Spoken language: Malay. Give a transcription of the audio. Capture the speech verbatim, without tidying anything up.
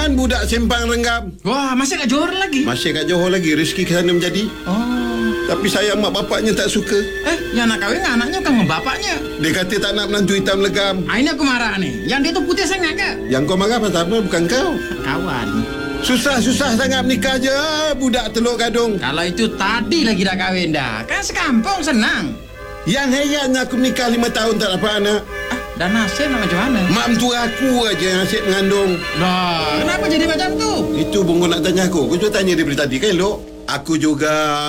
Rahman, budak Sempang Renggam. Wah, masih kat Johor lagi? Masih kat Johor lagi, rezeki ke sana menjadi. Oh. Tapi sayang mak bapaknya tak suka. Eh, yang nak kahwin dengan anaknya bukan dengan bapaknya. Dia kata tak nak menantu hitam legam. Ah, ini aku marah nih. Yang dia tu putih sangat ke? Yang kau marah pasal apa? Bukan kau. Kawan. Susah-susah sangat menikah je, budak Teluk Gadung. Kalau itu tadi lagi dah kahwin dah. Kan sekampung senang. Yang herannya aku menikah lima tahun tak dapat anak. Ah, dan nasib nak macam mana? Mak mentua aku aja yang asyik mengandung. Lah, kenapa jadi macam tu? Itu Bungo nak tanya aku. Aku cuma tanya dia dari tadi kan, Lok. Aku juga